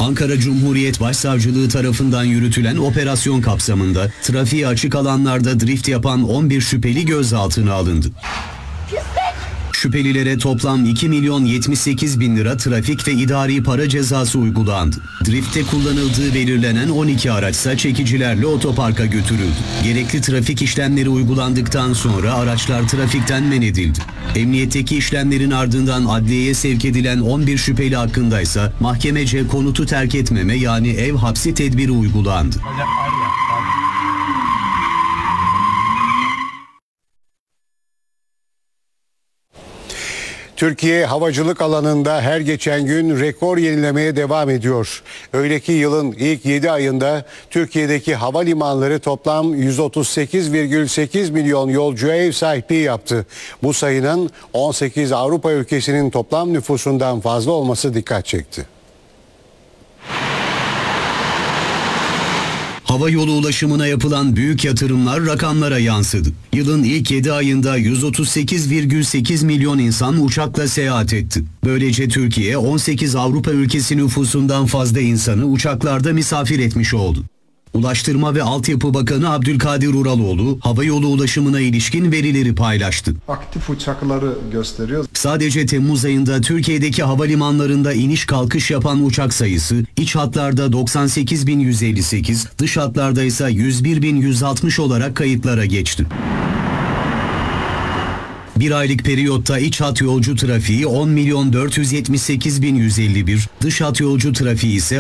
Ankara Cumhuriyet Başsavcılığı tarafından yürütülen operasyon kapsamında trafiğe açık alanlarda drift yapan 11 şüpheli gözaltına alındı. Şüphelilere toplam 2 milyon 78 bin lira trafik ve idari para cezası uygulandı. Driftte kullanıldığı belirlenen 12 araçsa çekicilerle otoparka götürüldü. Gerekli trafik işlemleri uygulandıktan sonra araçlar trafikten men edildi. Emniyetteki işlemlerin ardından adliyeye sevk edilen 11 şüpheli hakkındaysa mahkemece konutu terk etmeme yani ev hapsi tedbiri uygulandı. Türkiye havacılık alanında her geçen gün rekor yenilemeye devam ediyor. Öyle ki yılın ilk 7 ayında Türkiye'deki havalimanları toplam 138,8 milyon yolcuya ev sahipliği yaptı. Bu sayının 18 Avrupa ülkesinin toplam nüfusundan fazla olması dikkat çekti. Hava yolu ulaşımına yapılan büyük yatırımlar rakamlara yansıdı. Yılın ilk 7 ayında 138,8 milyon insan uçakla seyahat etti. Böylece Türkiye 18 Avrupa ülkesi nüfusundan fazla insanı uçaklarda misafir etmiş oldu. Ulaştırma ve Altyapı Bakanı Abdülkadir Uraloğlu, hava yolu ulaşımına ilişkin verileri paylaştı. Aktif uçakları gösteriyor. Sadece Temmuz ayında Türkiye'deki havalimanlarında iniş kalkış yapan uçak sayısı, iç hatlarda 98.158, dış hatlarda ise 101.160 olarak kayıtlara geçti. Bir aylık periyotta iç hat yolcu trafiği 10.478.151, dış hat yolcu trafiği ise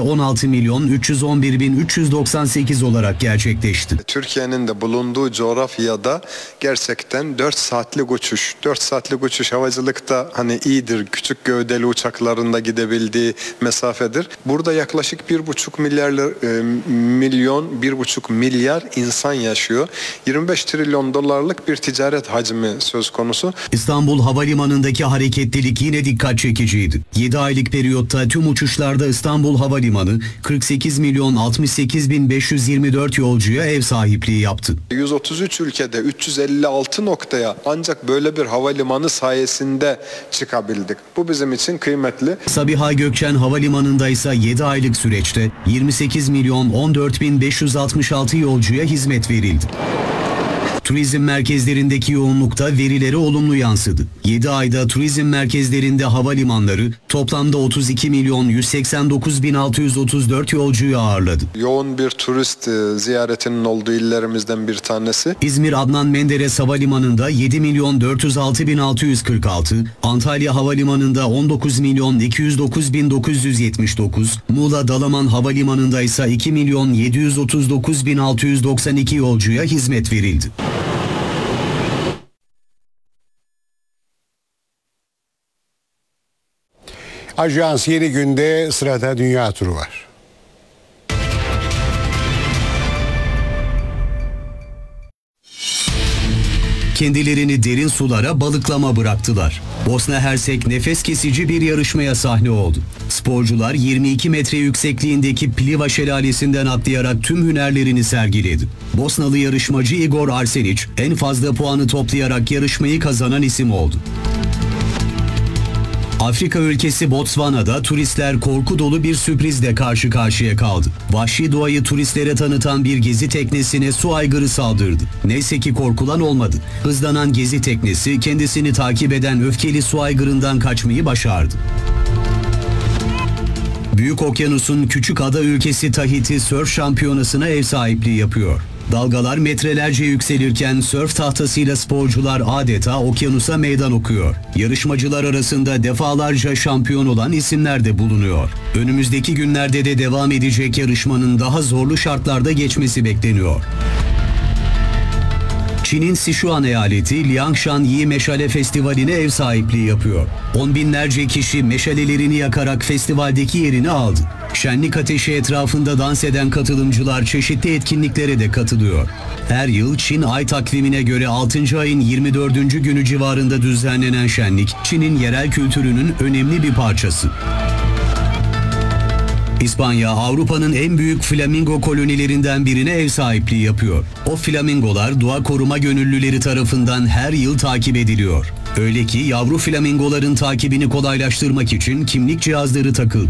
16.311.398 olarak gerçekleşti. Türkiye'nin de bulunduğu coğrafyada gerçekten 4 saatlik uçuş. 4 saatlik uçuş havacılıkta hani iyidir. Küçük gövdeli uçaklarında gidebildiği mesafedir. Burada yaklaşık 1,5 milyar insan yaşıyor. 25 trilyon dolarlık bir ticaret hacmi söz konusu. İstanbul Havalimanı'ndaki hareketlilik yine dikkat çekiciydi. 7 aylık periyotta tüm uçuşlarda İstanbul Havalimanı 48.068.524 yolcuya ev sahipliği yaptı. 133 ülkede 356 noktaya ancak böyle bir havalimanı sayesinde çıkabildik. Bu bizim için kıymetli. Sabiha Gökçen Havalimanı'nda ise 7 aylık süreçte 28.014.566 yolcuya hizmet verildi. Turizm merkezlerindeki yoğunlukta verilere olumlu yansıdı. 7 ayda turizm merkezlerinde havalimanları toplamda 32.189.634 yolcuyu ağırladı. Yoğun bir turist ziyaretinin olduğu illerimizden bir tanesi. İzmir Adnan Menderes Havalimanı'nda 7.406.646, Antalya Havalimanı'nda 19.209.979, Muğla Dalaman Havalimanı'nda ise 2.739.692 yolcuya hizmet verildi. Ajans Yeni Gün'de sırada dünya turu var. Kendilerini derin sulara balıklama bıraktılar. Bosna Hersek nefes kesici bir yarışmaya sahne oldu. Sporcular 22 metre yüksekliğindeki Pliva şelalesinden atlayarak tüm hünerlerini sergiledi. Bosnalı yarışmacı Igor Arsenic en fazla puanı toplayarak yarışmayı kazanan isim oldu. Afrika ülkesi Botswana'da turistler korku dolu bir sürprizle karşı karşıya kaldı. Vahşi doğayı turistlere tanıtan bir gezi teknesine su aygırı saldırdı. Neyse ki korkulan olmadı. Hızlanan gezi teknesi kendisini takip eden öfkeli su aygırından kaçmayı başardı. Büyük Okyanus'un küçük ada ülkesi Tahiti sörf şampiyonasına ev sahipliği yapıyor. Dalgalar metrelerce yükselirken sörf tahtasıyla sporcular adeta okyanusa meydan okuyor. Yarışmacılar arasında defalarca şampiyon olan isimler de bulunuyor. Önümüzdeki günlerde de devam edecek yarışmanın daha zorlu şartlarda geçmesi bekleniyor. Çin'in Sichuan eyaleti Liangshan Yi Meşale Festivali'ne ev sahipliği yapıyor. On binlerce kişi meşalelerini yakarak festivaldeki yerini aldı. Şenlik ateşi etrafında dans eden katılımcılar çeşitli etkinliklere de katılıyor. Her yıl Çin ay takvimine göre 6. ayın 24. günü civarında düzenlenen şenlik, Çin'in yerel kültürünün önemli bir parçası. İspanya, Avrupa'nın en büyük flamingo kolonilerinden birine ev sahipliği yapıyor. O flamingolar doğa koruma gönüllüleri tarafından her yıl takip ediliyor. Öyle ki yavru flamingoların takibini kolaylaştırmak için kimlik cihazları takıldı.